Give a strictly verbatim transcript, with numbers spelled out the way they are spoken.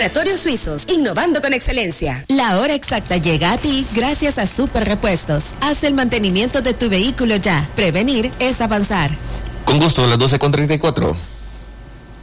Laboratorios Suizos, innovando con excelencia. La hora exacta llega a ti gracias a Super Repuestos. Haz el mantenimiento de tu vehículo ya. Prevenir es avanzar. Con gusto, las doce con treinta y cuatro.